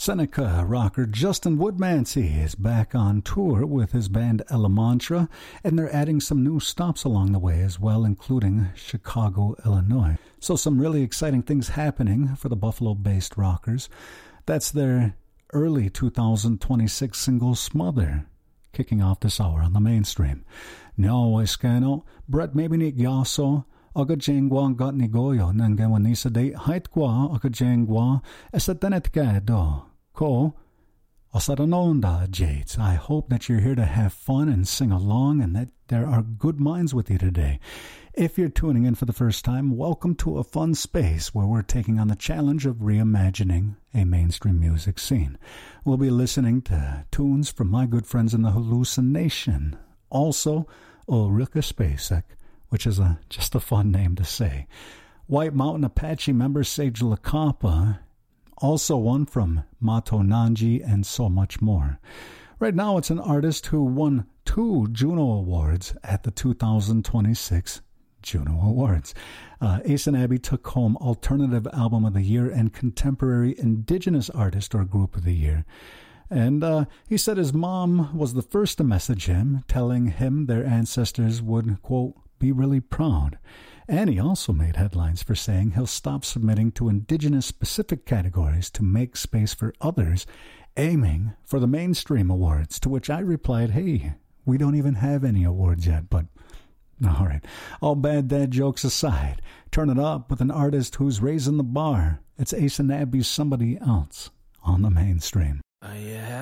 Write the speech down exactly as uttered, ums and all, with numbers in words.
Seneca rocker Justin Woodmansey is back on tour with his band Elemantra, and they're adding some new stops along the way as well, including Chicago, Illinois. So some really exciting things happening for the Buffalo-based rockers. That's their early two thousand twenty-six single Smother, kicking off this hour on the mainstream. Nyo Iskano, Brett Mabinik Yaso, Aga Jengwa got Nigoyo, Nangawanisa de Haitkwa, Aga Jengwa, Esatenetka Ko, Osaranonda Jades. I hope that you're here to have fun and sing along and that there are good minds with you today. If you're tuning in for the first time, welcome to a fun space where we're taking on the challenge of reimagining a mainstream music scene. We'll be listening to tunes from my good friends in the Hallucination. Also, Ulrika Spacek, which is a, just a fun name to say. White Mountain Apache member Sage LaCapa, also one from Mato Nanji, and so much more. Right now, it's an artist who won two Juno Awards at the two thousand twenty-six Juno Awards. Uh, Ace and Abby took home Alternative Album of the Year and Contemporary Indigenous Artist or Group of the Year. And uh, he said his mom was the first to message him, telling him their ancestors would, quote, be really proud. And he also made headlines for saying he'll stop submitting to Indigenous-specific categories to make space for others, aiming for the mainstream awards, to which I replied, hey, we don't even have any awards yet, but all right. All bad dad jokes aside, turn it up with an artist who's raising the bar. It's Ace and Abby's Somebody Else on the mainstream. Uh, yeah.